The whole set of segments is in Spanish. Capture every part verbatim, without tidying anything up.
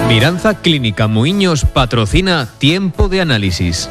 Miranza Clínica Muiños patrocina Tiempo de Análisis.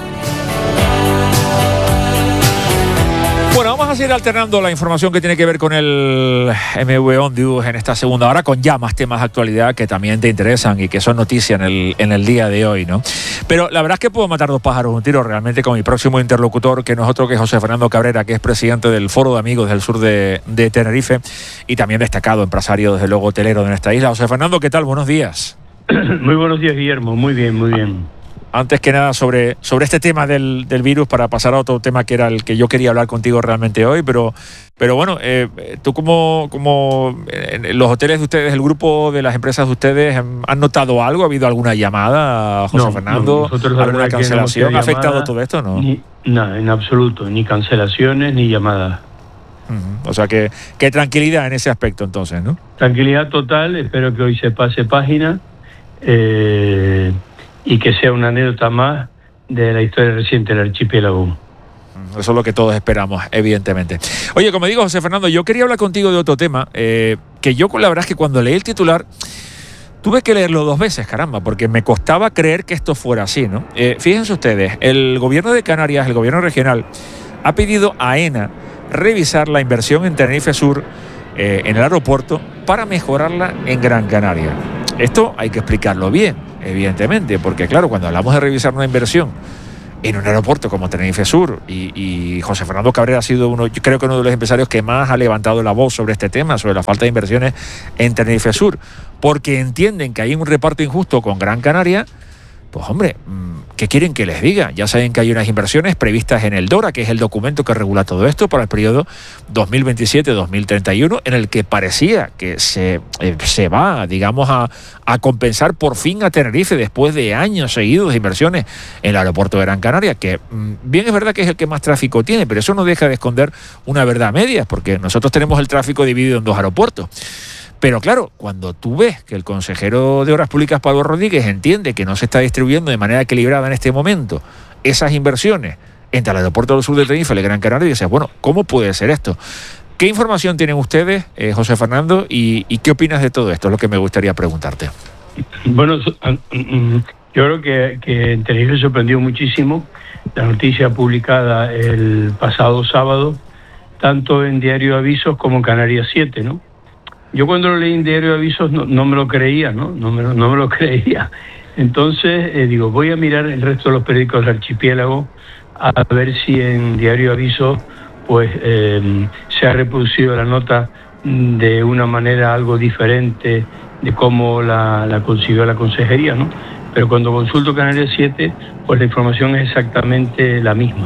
Bueno, vamos a seguir alternando la información que tiene que ver con el M V Ondius en esta segunda hora, con ya más temas de actualidad que también te interesan y que son noticia en el, en el día de hoy, ¿no? Pero la verdad es que puedo matar dos pájaros de un tiro realmente con mi próximo interlocutor, que no es otro que José Fernando Cabrera, que es presidente del Foro de Amigos del Sur de, de Tenerife y también destacado empresario, desde luego, hotelero de nuestra isla. José Fernando, ¿qué tal? Buenos días. Muy buenos días, Guillermo. Muy bien, muy bien. Antes que nada, sobre, sobre este tema del, del virus, para pasar a otro tema que era el que yo quería hablar contigo realmente hoy, pero, pero bueno, eh, tú como, como en los hoteles de ustedes, el grupo de las empresas de ustedes, ¿han notado algo? ¿Ha habido alguna llamada, José no, Fernando? No, ¿Alguna cancelación? No ¿Ha afectado todo esto? No, ni, no, en absoluto, ni cancelaciones ni llamadas. Uh-huh. O sea que, que tranquilidad en ese aspecto entonces, ¿no? Tranquilidad total, espero que hoy se pase página. Eh, y que sea una anécdota más de la historia reciente del archipiélago. Eso es lo que todos esperamos, evidentemente. Oye, como digo, José Fernando, yo quería hablar contigo de otro tema, eh, que yo la verdad es que cuando leí el titular tuve que leerlo dos veces, caramba, porque me costaba creer que esto fuera así, ¿no? Eh, fíjense ustedes, el gobierno de Canarias, el gobierno regional, ha pedido a AENA revisar la inversión en Tenerife Sur, eh, en el aeropuerto, para mejorarla en Gran Canaria. Esto hay que explicarlo bien, evidentemente, porque claro, cuando hablamos de revisar una inversión en un aeropuerto como Tenerife Sur, y, y José Fernando Cabrera ha sido uno, yo creo que uno de los empresarios que más ha levantado la voz sobre este tema, sobre la falta de inversiones en Tenerife Sur, porque entienden que hay un reparto injusto con Gran Canaria. Pues hombre, ¿qué quieren que les diga? Ya saben que hay unas inversiones previstas en el DORA, que es el documento que regula todo esto para el periodo dos mil veintisiete a dos mil treinta y uno, en el que parecía que se, eh, se va, digamos, a, a compensar por fin a Tenerife después de años seguidos de inversiones en el aeropuerto de Gran Canaria, que bien es verdad que es el que más tráfico tiene, pero eso no deja de esconder una verdad a medias, porque nosotros tenemos el tráfico dividido en dos aeropuertos. Pero claro, cuando tú ves que el consejero de Obras Públicas, Pablo Rodríguez, entiende que no se está distribuyendo de manera equilibrada en este momento esas inversiones entre el aeropuerto del sur de Tenerife y el Gran Canaria, y dices, bueno, ¿cómo puede ser esto? ¿Qué información tienen ustedes, eh, José Fernando, y, y qué opinas de todo esto? Es lo que me gustaría preguntarte. Bueno, yo creo que, que en Tenerife sorprendió muchísimo la noticia publicada el pasado sábado, tanto en Diario Avisos como en Canarias siete, ¿no? Yo cuando lo leí en Diario Avisos no, no me lo creía, ¿no? No me, no me lo creía. Entonces, eh, digo, voy a mirar el resto de los periódicos del archipiélago a ver si en Diario Avisos pues eh, se ha reproducido la nota de una manera algo diferente de cómo la, la concibió la consejería, ¿no? Pero cuando consulto Canarias siete, pues la información es exactamente la misma,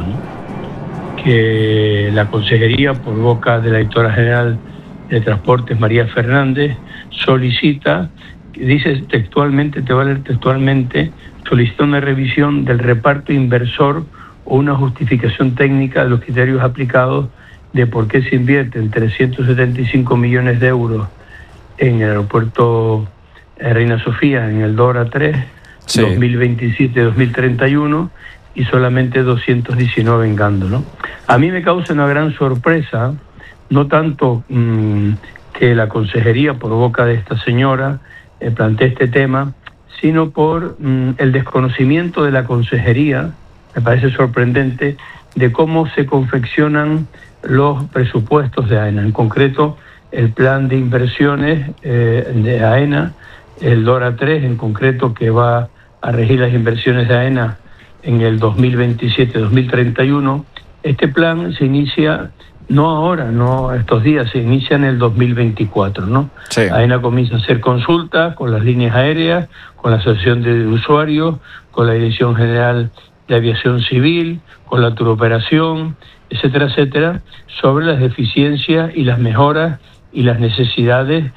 ¿no? Que la consejería, por boca de la directora general de Transportes, María Fernández, solicita, dice textualmente, te voy a leer textualmente, solicita una revisión del reparto inversor o una justificación técnica de los criterios aplicados de por qué se invierten trescientos setenta y cinco millones de euros en el aeropuerto Reina Sofía, en el DORA tres, sí. dos mil veintisiete a dos mil treinta y uno, y solamente doscientos diecinueve en Gando, ¿no? A mí me causa una gran sorpresa, no tanto mmm, que la consejería, por boca de esta señora, eh, plantee este tema, sino por mmm, el desconocimiento de la consejería, me parece sorprendente, de cómo se confeccionan los presupuestos de AENA. En concreto, el plan de inversiones eh, de AENA, el DORA tres, en concreto, que va a regir las inversiones de AENA en el dos mil veintisiete a dos mil treinta y uno, este plan se inicia... No ahora, no estos días, se inicia en el dos mil veinticuatro, ¿no? Sí. AENA comienza a hacer consultas con las líneas aéreas, con la Asociación de Usuarios, con la Dirección General de Aviación Civil, con la turoperación, etcétera, etcétera, sobre las deficiencias y las mejoras y las necesidades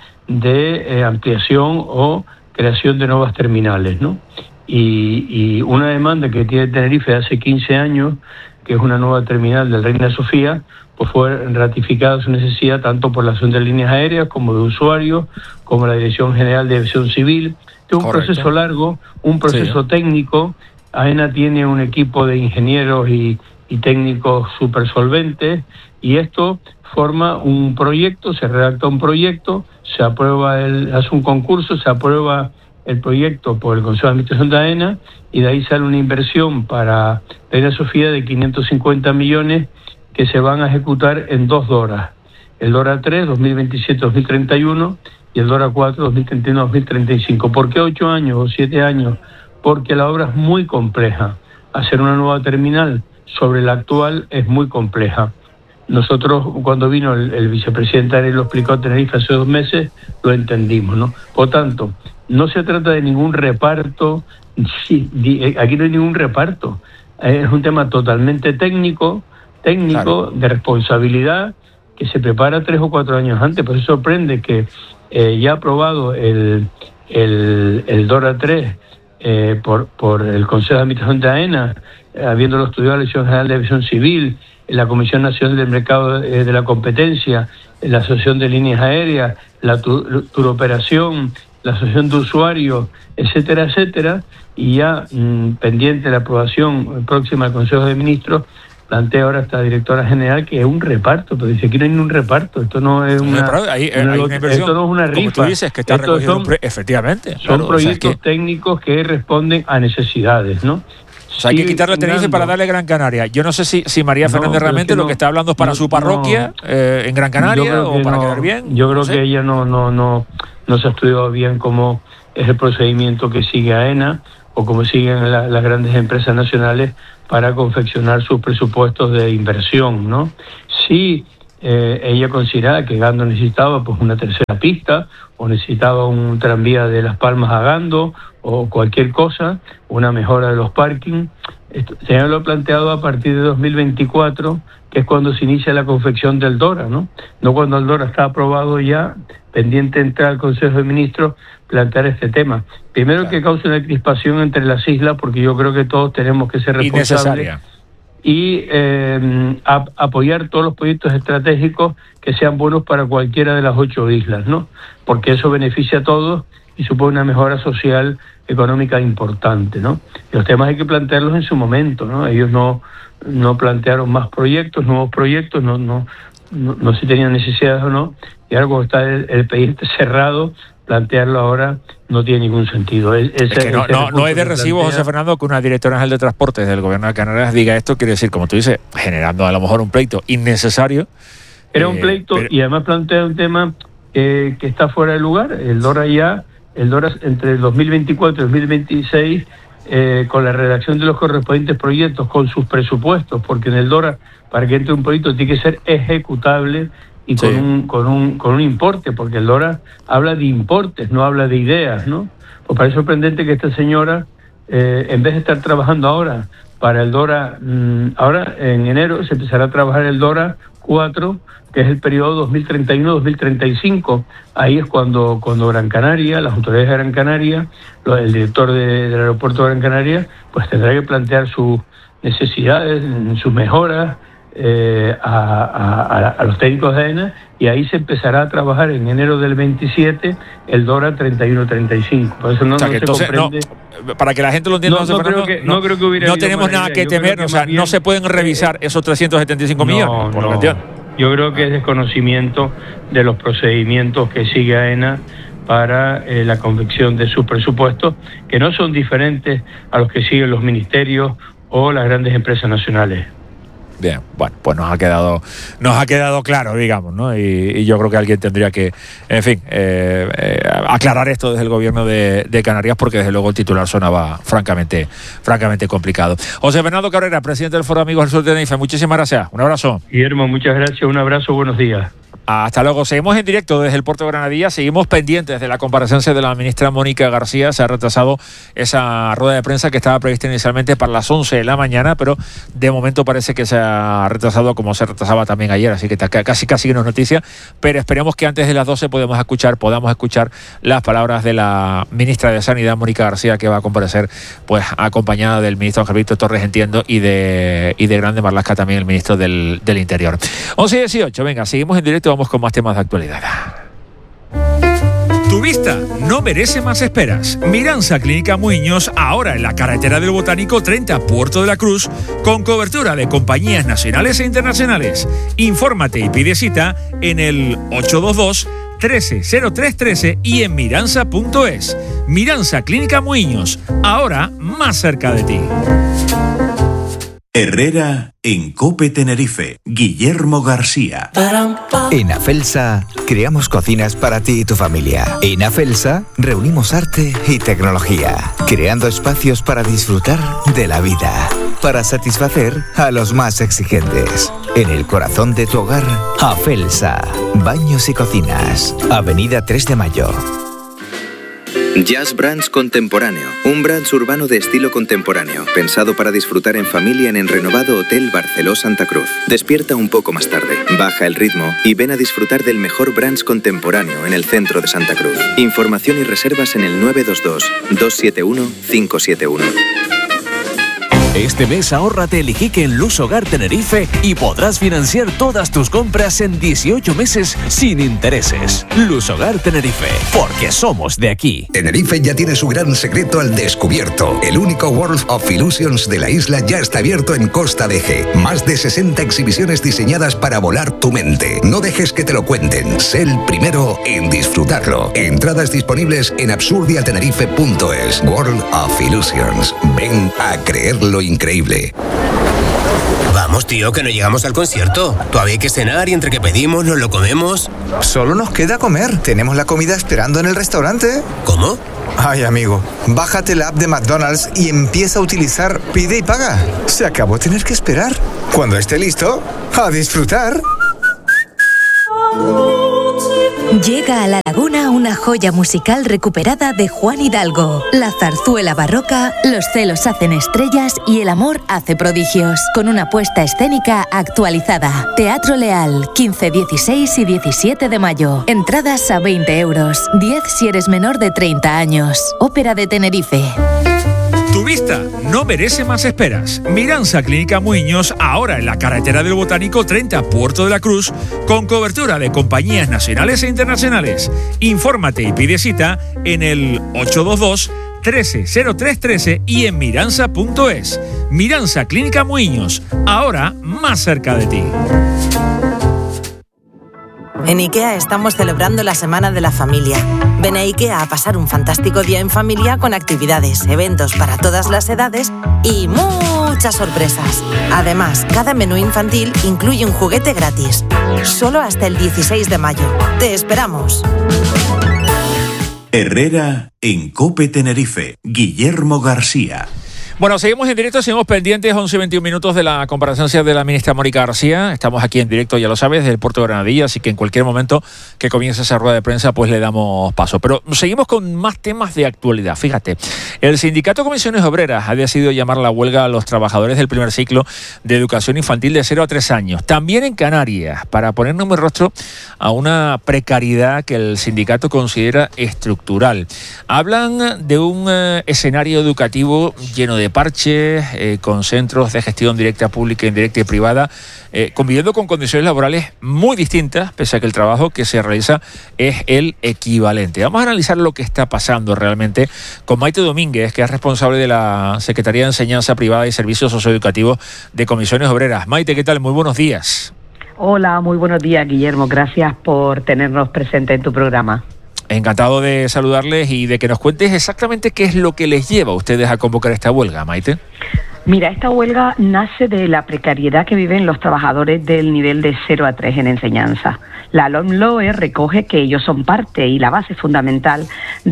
de eh, ampliación o creación de nuevas terminales, ¿no? Y, y una demanda que tiene Tenerife hace quince años, que es una nueva terminal del Reina Sofía, pues fue ratificada su necesidad tanto por la Asociación de Líneas Aéreas como de usuarios, como la Dirección General de Aviación Civil. Es un Correcto. proceso largo, un proceso sí. técnico. AENA tiene un equipo de ingenieros y, y técnicos súper solventes, y esto forma un proyecto, se redacta un proyecto, se aprueba, el, hace un concurso, se aprueba el proyecto por el Consejo de Administración de AENA y de ahí sale una inversión para Reina Sofía de quinientos cincuenta millones que se van a ejecutar en dos DORAs. El DORA tres, dos mil veintisiete a dos mil treinta y uno, y el DORA cuatro, dos mil treinta y uno a dos mil treinta y cinco. ¿Por qué ocho años o siete años? Porque la obra es muy compleja. Hacer una nueva terminal sobre la actual es muy compleja. Nosotros, cuando vino el, el vicepresidente Ariel, lo explicó a Tenerife hace dos meses, lo entendimos, ¿no? Por tanto, no se trata de ningún reparto, sí, aquí no hay ningún reparto. Es un tema totalmente técnico, técnico, claro, de responsabilidad, que se prepara tres o cuatro años antes. Por eso sorprende que eh, ya aprobado el, el, el DORA tres eh, por, por el Consejo de Administración de AENA, eh, habiéndolo estudiado la Dirección General de Aviación Civil, la Comisión Nacional del Mercado de, de la Competencia, la Asociación de Líneas Aéreas, la Turoperación, la Asociación de Usuarios, etcétera, etcétera, y ya mmm, pendiente de la aprobación próxima del Consejo de Ministros, plantea ahora esta directora general que es un reparto, pero dice, aquí no hay ningún reparto, esto no es una, no, ahí, una, hay una inversión, esto no es una rifa. Como tú dices, que está recogido son, un pre- efectivamente. Son claro, proyectos o sea, que... técnicos que responden a necesidades, ¿no? O sea, hay que quitarle a Tenerife para darle Gran Canaria. Yo no sé si, si María no, Fernández realmente que no, lo que está hablando es para no, su parroquia no, eh, en Gran Canaria o para no, quedar bien. Yo creo no sé. que ella no, no, no, no se ha estudiado bien cómo es el procedimiento que sigue AENA o cómo siguen la, las grandes empresas nacionales para confeccionar sus presupuestos de inversión, ¿no? Sí, eh, ella consideraba que Gando necesitaba pues una tercera pista o necesitaba un tranvía de Las Palmas a Gando o cualquier cosa, una mejora de los parking. Esto, se lo ha planteado a partir de dos mil veinticuatro, que es cuando se inicia la confección del DORA, ¿no? No cuando el DORA está aprobado ya, pendiente de entrar al Consejo de Ministros, plantear este tema. Primero, claro, que cause una crispación entre las islas, porque yo creo que todos tenemos que ser responsables y eh, a, apoyar todos los proyectos estratégicos que sean buenos para cualquiera de las ocho islas, ¿no? Porque eso beneficia a todos y supone una mejora social, económica importante, ¿no? Y los temas hay que plantearlos en su momento, ¿no? Ellos no, no plantearon más proyectos, nuevos proyectos, no, no, no, no si tenían necesidades o no, y ahora como está el, el expediente cerrado, plantearlo ahora no tiene ningún sentido. Ese, es que no, no, no es de recibo, plantea... José Fernando, que una directora general de transportes del gobierno de Canarias diga esto, quiere decir, como tú dices, generando a lo mejor un pleito innecesario. Era un pleito eh, pero... y además plantea un tema eh, que está fuera de lugar. El DORA ya, el DORA entre el dos mil veinticuatro y dos mil veintiséis, eh, con la redacción de los correspondientes proyectos, con sus presupuestos, porque en el DORA, para que entre un proyecto, tiene que ser ejecutable y con, sí, un, con, un, con un importe, porque el DORA habla de importes, no habla de ideas, ¿no? Pues parece sorprendente que esta señora, eh, en vez de estar trabajando ahora para el DORA, mmm, ahora en enero se empezará a trabajar el DORA cuatro, que es el periodo dos mil treinta y uno a dos mil treinta y cinco. Ahí es cuando, cuando Gran Canaria, las autoridades de Gran Canaria, el director de, del aeropuerto de Gran Canaria, pues tendrá que plantear sus necesidades, sus mejoras, Eh, a, a, a los técnicos de AENA, y ahí se empezará a trabajar en enero del veintisiete el DORA treinta y uno treinta y cinco. Por eso no, o sea, no que se entonces, comprende. No, para que la gente lo entienda, no, no, no, Fernando, creo que, no, no creo que hubiera no tenemos nada que temer, que o sea, no se pueden revisar eh, esos trescientos setenta y cinco no, millones, por no. lo que entiendo. Yo creo que es desconocimiento de los procedimientos que sigue AENA para eh, la confección de sus presupuestos, que no son diferentes a los que siguen los ministerios o las grandes empresas nacionales. Bien, bueno, pues nos ha quedado nos ha quedado claro, digamos, ¿no? Y, y yo creo que alguien tendría que, en fin, eh, eh, aclarar esto desde el gobierno de, de Canarias, porque desde luego el titular sonaba francamente francamente complicado. José Fernando Cabrera, presidente del Foro Amigos del Sur de Tenerife, muchísimas gracias, un abrazo. Guillermo, muchas gracias, un abrazo, buenos días. Hasta luego. Seguimos en directo desde el puerto de Granadilla. Seguimos pendientes de la comparecencia de la ministra Mónica García. Se ha retrasado esa rueda de prensa que estaba prevista inicialmente para las once de la mañana, pero de momento parece que se ha retrasado como se retrasaba también ayer, así que casi casi no es noticia, pero esperemos que antes de las doce podemos escuchar, podamos escuchar las palabras de la ministra de Sanidad, Mónica García, que va a comparecer pues acompañada del ministro Ángel Víctor Torres, entiendo, y de, y de Grande Marlaska también, el ministro del, del Interior. once y dieciocho, venga, seguimos en directo, vamos con más temas de actualidad. Tu vista no merece más esperas. Miranza Clínica Muiños, ahora en la carretera del Botánico treinta, Puerto de la Cruz, con cobertura de compañías nacionales e internacionales. Infórmate y pide cita en el ocho dos dos, trece, cero tres trece y en miranza punto es. Miranza Clínica Muiños, ahora más cerca de ti. Herrera en COPE Tenerife. Guillermo García. En Afelsa creamos cocinas para ti y tu familia. En Afelsa reunimos arte y tecnología, creando espacios para disfrutar de la vida, para satisfacer a los más exigentes. En el corazón de tu hogar, Afelsa. Baños y cocinas. Avenida tres de Mayo. Jazz Brands Contemporáneo, un brunch urbano de estilo contemporáneo, pensado para disfrutar en familia en el renovado Hotel Barceló Santa Cruz. Despierta un poco más tarde, baja el ritmo y ven a disfrutar del mejor brunch contemporáneo en el centro de Santa Cruz. Información y reservas en el nueve dos dos, dos siete uno, cinco siete uno. Este mes ahórrate el Iquique en Luz Hogar Tenerife y podrás financiar todas tus compras en dieciocho meses sin intereses. Luz Hogar Tenerife, porque somos de aquí. Tenerife ya tiene su gran secreto al descubierto. El único World of Illusions de la isla ya está abierto en Costa de Eje. Más de sesenta exhibiciones diseñadas para volar tu mente. No dejes que te lo cuenten. Sé el primero en disfrutarlo. Entradas disponibles en absurdiatenerife punto es. World of Illusions. Ven a creerlo increíble. Vamos, tío, que no llegamos al concierto. Todavía hay que cenar y entre que pedimos nos lo comemos. Solo nos queda comer. Tenemos la comida esperando en el restaurante. ¿Cómo? Ay, amigo, bájate la app de McDonald's y empieza a utilizar Pide y Paga. Se acabó tener que esperar. Cuando esté listo, a disfrutar. Llega a La Laguna una joya musical recuperada de Juan Hidalgo. La zarzuela barroca, Los celos hacen estrellas y El amor hace prodigios. Con una puesta escénica actualizada. Teatro Leal, quince, dieciséis y diecisiete de mayo. Entradas a veinte euros. diez si eres menor de treinta años. Ópera de Tenerife. Tu vista no merece más esperas. Miranza Clínica Muiños, ahora en la carretera del Botánico treinta, Puerto de la Cruz, con cobertura de compañías nacionales e internacionales. Infórmate y pide cita en el ocho dos dos, trece, cero tres trece y en miranza punto es. Miranza Clínica Muiños, ahora más cerca de ti. En IKEA estamos celebrando la Semana de la Familia. Ven a IKEA a pasar un fantástico día en familia con actividades, eventos para todas las edades y muchas sorpresas. Además, cada menú infantil incluye un juguete gratis. Solo hasta el dieciséis de mayo. ¡Te esperamos! Herrera en COPE Tenerife. Guillermo García. Bueno, seguimos en directo, seguimos pendientes, once y veintiún minutos de la comparecencia de la ministra Mónica García. Estamos aquí en directo, ya lo sabes, desde el puerto de Granadilla, así que en cualquier momento que comience esa rueda de prensa, pues le damos paso. Pero seguimos con más temas de actualidad. Fíjate, el sindicato Comisiones Obreras ha decidido llamar a la huelga a los trabajadores del primer ciclo de educación infantil de cero a tres años. También en Canarias, para poner nombre y rostro a una precariedad que el sindicato considera estructural. Hablan de un eh, escenario educativo lleno de parches, eh, con centros de gestión directa pública, indirecta y privada, eh, conviviendo con condiciones laborales muy distintas, pese a que el trabajo que se realiza es el equivalente. Vamos a analizar lo que está pasando realmente con Maite Domínguez, que es responsable de la Secretaría de Enseñanza Privada y Servicios Socioeducativos de Comisiones Obreras. Maite, ¿qué tal? Muy buenos días. Hola, muy buenos días, Guillermo. Gracias por tenernos presentes en tu programa. Encantado de saludarles y de que nos cuentes exactamente qué es lo que les lleva a ustedes a convocar esta huelga, Maite. Mira, esta huelga nace de la precariedad que viven los trabajadores del nivel de cero a tres en enseñanza. La LOMLOE recoge que ellos son parte y la base fundamental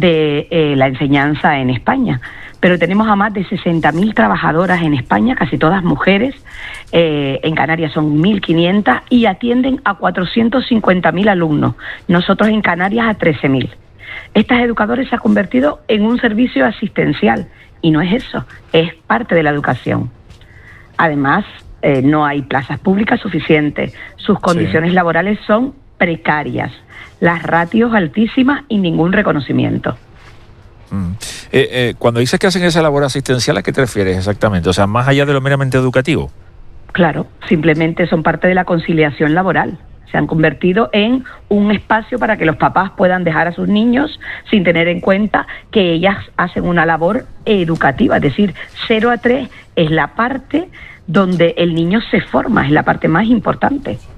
de eh, la enseñanza en España. Pero tenemos a más de sesenta mil trabajadoras en España, casi todas mujeres. Eh, en Canarias son mil quinientas y atienden a cuatrocientos cincuenta mil alumnos. Nosotros en Canarias a trece mil. Estas educadoras se han convertido en un servicio asistencial y no es eso, es parte de la educación. Además, eh, no hay plazas públicas suficientes. Sus condiciones sí. laborales son precarias. Las ratios altísimas y ningún reconocimiento. Mm. Eh, eh, cuando dices que hacen esa labor asistencial, ¿a qué te refieres exactamente? O sea, más allá de lo meramente educativo. Claro, simplemente son parte de la conciliación laboral. Se han convertido en un espacio para que los papás puedan dejar a sus niños sin tener en cuenta que ellas hacen una labor educativa. Es decir, cero a tres es la parte donde el niño se forma, es la parte más importante.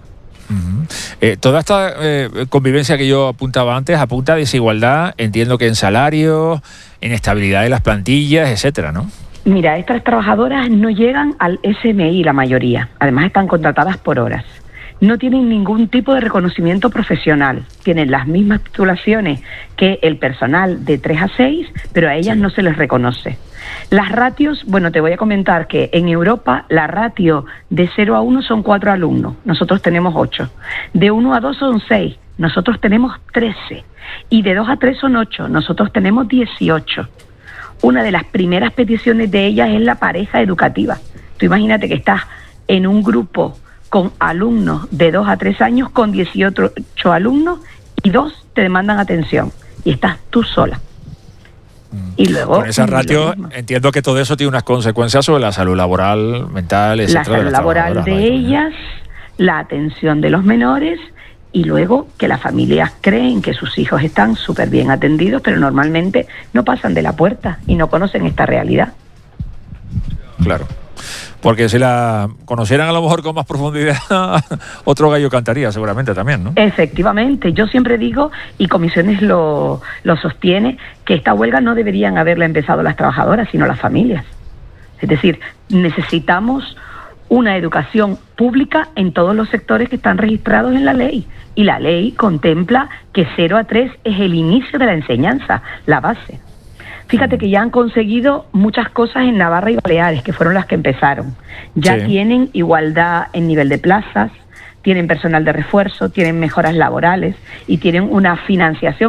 Uh-huh. Eh, toda esta eh, convivencia que yo apuntaba antes apunta a desigualdad, entiendo que en salarios, en estabilidad de las plantillas, etcétera, ¿no? Mira, estas trabajadoras no llegan al S M I la mayoría, además están contratadas por horas. No tienen ningún tipo de reconocimiento profesional, tienen las mismas titulaciones que el personal de tres a seis, pero a ellas sí. no se les reconoce. Las ratios, bueno, te voy a comentar que en Europa la ratio de cero a uno son cuatro alumnos, nosotros tenemos ocho. De uno a dos son seis, nosotros tenemos trece. Y de dos a tres son ocho, nosotros tenemos dieciocho. Una de las primeras peticiones de ellas es la pareja educativa. Tú imagínate que estás en un grupo con alumnos de dos a tres años, con dieciocho alumnos, y dos te demandan atención, y estás tú sola. Y luego, con esa ratio, entiendo que todo eso tiene unas consecuencias sobre la salud laboral, mental, etcétera. La salud de laboral de ellas, la atención de los menores, y luego que las familias creen que sus hijos están súper bien atendidos, pero normalmente no pasan de la puerta y no conocen esta realidad. Claro. Porque si la conocieran a lo mejor con más profundidad, otro gallo cantaría seguramente también, ¿no? Efectivamente, yo siempre digo, y Comisiones lo, lo sostiene, que esta huelga no deberían haberla empezado las trabajadoras, sino las familias. Es decir, necesitamos una educación pública en todos los sectores que están registrados en la ley. Y la ley contempla que cero a tres es el inicio de la enseñanza, la base. Fíjate que ya han conseguido muchas cosas en Navarra y Baleares, que fueron las que empezaron. Ya sí. tienen igualdad en nivel de plazas, tienen personal de refuerzo, tienen mejoras laborales y tienen una financiación